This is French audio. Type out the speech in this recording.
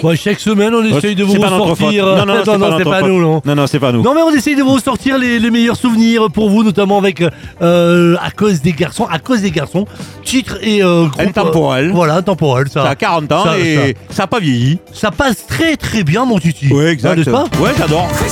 Ouais, chaque semaine, on essaye de vous C'est pas notre ressortir. faute. Non, c'est pas nous, non. Non, c'est pas nous. Non, mais on essaye de vous ressortir les meilleurs souvenirs pour vous, notamment avec À cause des garçons. À cause des garçons. Titre et groupe. Intemporel. Voilà, intemporel. Ça a 40 ans et ça a pas vieilli. Ça passe très très bien, mon Titi. Ouais, exact. N'est-ce pas? Ouais, j'adore.